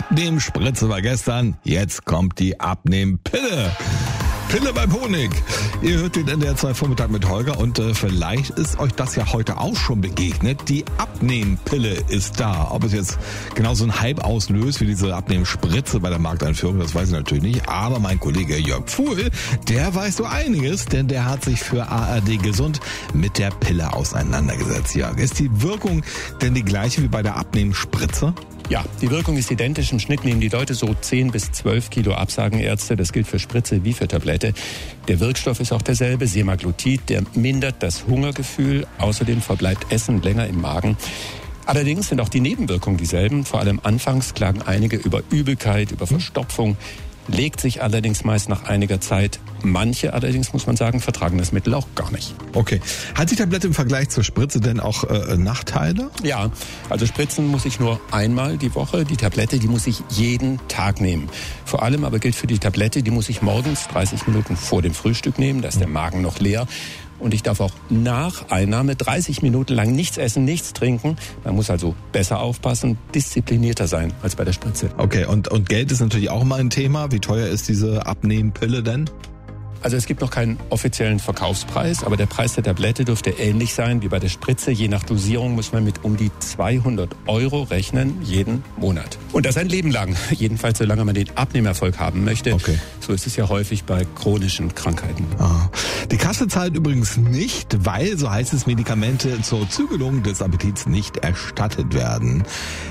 Abnehmspritze war gestern, jetzt kommt die Abnehmpille. Pille beim Honig. Ihr hört den NDR 2 Vormittag mit Holger und vielleicht ist euch das ja heute auch schon begegnet. Die Abnehmpille ist da. Ob es jetzt genauso einen Hype auslöst wie diese Abnehmspritze bei der Markteinführung, das weiß ich natürlich nicht. Aber mein Kollege Jörg Pfuhl, der weiß so einiges, denn der hat sich für ARD Gesund mit der Pille auseinandergesetzt. Jörg, ist die Wirkung denn die gleiche wie bei der Abnehmspritze? Ja, die Wirkung ist identisch. Im Schnitt nehmen die Leute so 10 bis 12 Kilo ab, sagen Ärzte. Das gilt für Spritze wie für Tablette. Der Wirkstoff ist auch derselbe, Semaglutid. Der mindert das Hungergefühl. Außerdem verbleibt Essen länger im Magen. Allerdings sind auch die Nebenwirkungen dieselben. Vor allem anfangs klagen einige über Übelkeit, über Verstopfung. Legt sich allerdings meist nach einiger Zeit. Manche allerdings, muss man sagen, vertragen das Mittel auch gar nicht. Okay. Hat die Tablette im Vergleich zur Spritze denn auch Nachteile? Ja, also Spritzen muss ich nur einmal die Woche. Die Tablette, die muss ich jeden Tag nehmen. Vor allem aber gilt für die Tablette, die muss ich morgens 30 Minuten vor dem Frühstück nehmen. Da ist der Magen noch leer. Und ich darf auch nach Einnahme 30 Minuten lang nichts essen, nichts trinken. Man muss also besser aufpassen, disziplinierter sein als bei der Spritze. Okay, und Geld ist natürlich auch mal ein Thema. Wie teuer ist diese Abnehmpille denn? Also es gibt noch keinen offiziellen Verkaufspreis, aber der Preis der Tablette dürfte ähnlich sein wie bei der Spritze. Je nach Dosierung muss man mit um die 200 € rechnen, jeden Monat. Und das ein Leben lang, jedenfalls solange man den Abnehmerfolg haben möchte. Okay. So ist es ja häufig bei chronischen Krankheiten. Ah. Die Kasse zahlt übrigens nicht, weil, so heißt es, Medikamente zur Zügelung des Appetits nicht erstattet werden.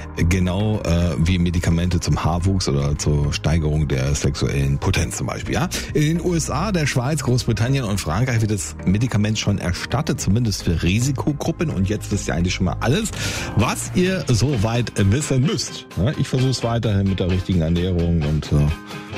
Genau wie Medikamente zum Haarwuchs oder zur Steigerung der sexuellen Potenz zum Beispiel. Ja? In den USA, der Schweiz, Großbritannien und Frankreich wird das Medikament schon erstattet, zumindest für Risikogruppen. Und jetzt wisst ihr eigentlich schon mal alles, was ihr soweit wissen müsst. Ja, ich versuche es weiterhin mit der richtigen Ernährung und